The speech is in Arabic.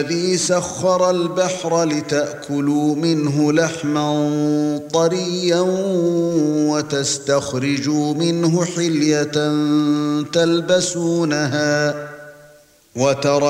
الذي سخر البحر لتأكلوا منه لحما طريا وتستخرجوا منه حلية تلبسونها وترى